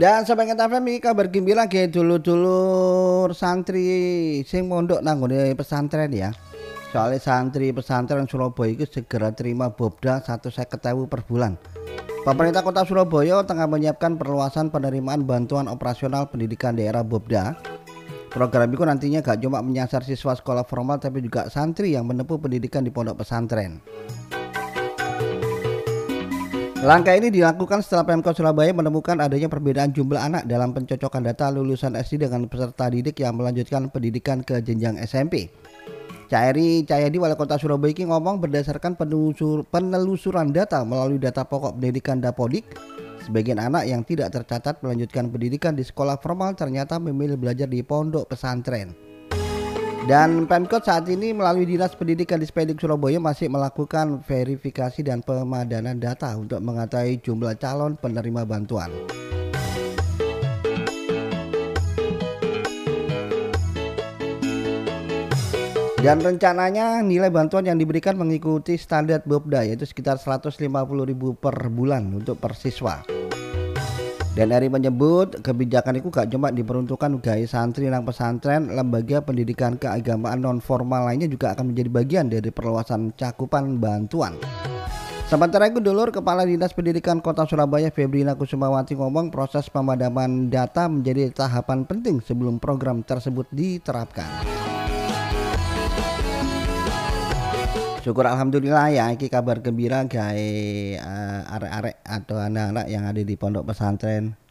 Dan sampai kita FM iki kabar gembira ge dulur-dulur santri sing mondok nang nggone pesantren ya. Soalnya santri pesantren Surabaya itu segera terima Bobda 150.000 per bulan. Pemerintah Kota Surabaya tengah menyiapkan perluasan penerimaan bantuan operasional pendidikan daerah Bobda. Program itu nantinya gak cuma menyasar siswa sekolah formal tapi juga santri yang menempuh pendidikan di pondok pesantren. Langkah ini dilakukan setelah Pemkot Surabaya menemukan adanya perbedaan jumlah anak dalam pencocokan data lulusan SD dengan peserta didik yang melanjutkan pendidikan ke jenjang SMP. Cairi Cahyadi Wali Kota Surabaya ini ngomong berdasarkan penelusuran data melalui data pokok pendidikan Dapodik, sebagian anak yang tidak tercatat melanjutkan pendidikan di sekolah formal ternyata memilih belajar di pondok pesantren. Dan Pemkot saat ini melalui Dinas Pendidikan di Dispendik Surabaya masih melakukan verifikasi dan pemadanan data untuk mengetahui jumlah calon penerima bantuan. Dan rencananya nilai bantuan yang diberikan mengikuti standar Bobda yaitu sekitar 150.000 per bulan untuk per siswa. Dan Eri menyebut kebijakan itu gak cuma diperuntukkan bagi santri nang pesantren, lembaga pendidikan keagamaan non formal lainnya juga akan menjadi bagian dari perluasan cakupan bantuan. Sementara itu dulur Kepala Dinas Pendidikan Kota Surabaya Febrina Kusumawati ngomong proses pemadaman data menjadi tahapan penting sebelum program tersebut diterapkan. Syukur alhamdulillah ya iki kabar gembira gawe arek-arek atau anak-anak yang ada di pondok pesantren